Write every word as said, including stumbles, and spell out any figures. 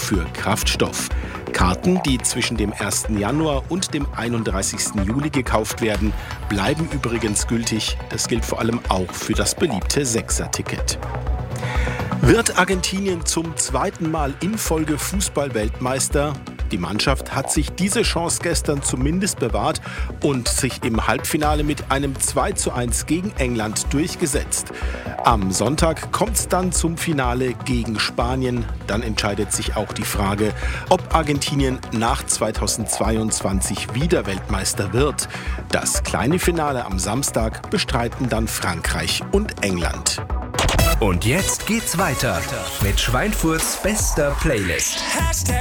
für Kraftstoff. Karten, die zwischen dem ersten Januar und dem einunddreißigsten Juli gekauft werden, bleiben übrigens gültig. Das gilt vor allem auch für das beliebte Sechser-Ticket. Wird Argentinien zum zweiten Mal in Folge Fußball-Weltmeister? Die Mannschaft hat sich diese Chance gestern zumindest bewahrt und sich im Halbfinale mit einem zwei zu eins gegen England durchgesetzt. Am Sonntag kommt es dann zum Finale gegen Spanien. Dann entscheidet sich auch die Frage, ob Argentinien nach zweitausendzweiundzwanzig wieder Weltmeister wird. Das kleine Finale am Samstag bestreiten dann Frankreich und England. Und jetzt geht's weiter mit Schweinfurts bester Playlist.